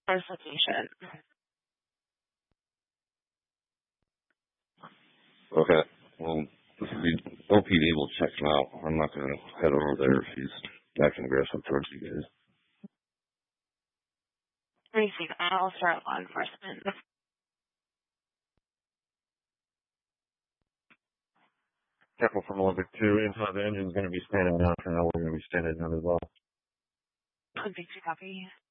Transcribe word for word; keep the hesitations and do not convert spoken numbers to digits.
first location. Okay. Well, the O P D will check him out. I'm not going to head over there if he's acting aggressive towards you guys. Receive. I'll start law enforcement. Careful from Olympic two. Inside the engine's going to be standing down for now. We're going to be standing down as well. Olympic two copy.